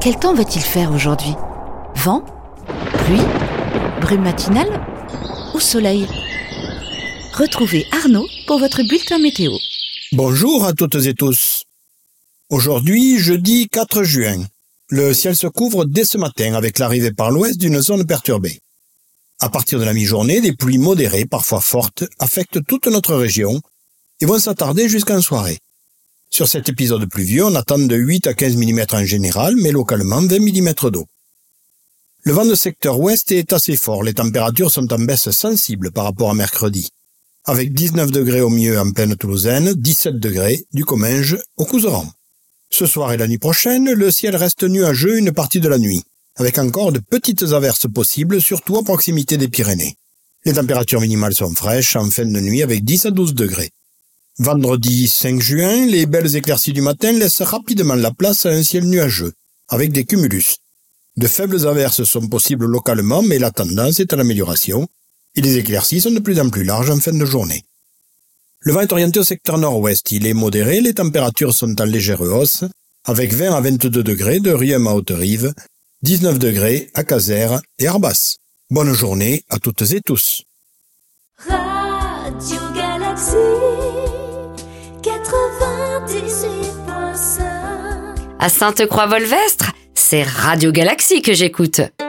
Quel temps va-t-il faire aujourd'hui ? Vent ? Pluie ? Brume matinale ? Ou soleil ? Retrouvez Arnaud pour votre bulletin météo. Bonjour à toutes et tous. Aujourd'hui, jeudi 4 juin. Le ciel se couvre dès ce matin avec l'arrivée par l'ouest d'une zone perturbée. À partir de la mi-journée, des pluies modérées, parfois fortes, affectent toute notre région et vont s'attarder jusqu'en soirée. Sur cet épisode pluvieux, on attend de 8 à 15 mm en général, mais localement 20 mm d'eau. Le vent de secteur ouest est assez fort, les températures sont en baisse sensible par rapport à mercredi, avec 19 degrés au mieux en plaine toulousaine, 17 degrés du Comminges au Couserans. Ce soir et la nuit prochaine, le ciel reste nuageux une partie de la nuit, avec encore de petites averses possibles, surtout à proximité des Pyrénées. Les températures minimales sont fraîches en fin de nuit avec 10 à 12 degrés. Vendredi 5 juin, les belles éclaircies du matin laissent rapidement la place à un ciel nuageux, avec des cumulus. De faibles averses sont possibles localement, mais la tendance est à l'amélioration, et les éclaircies sont de plus en plus larges en fin de journée. Le vent est orienté au secteur nord-ouest, il est modéré, les températures sont en légère hausse, avec 20 à 22 degrés de Riem à Haute-Rive, 19 degrés à Casères et Arbas. Bonne journée à toutes et tous. Radio Galaxy 98.5. À Sainte-Croix-Volvestre, c'est Radio Galaxy que j'écoute.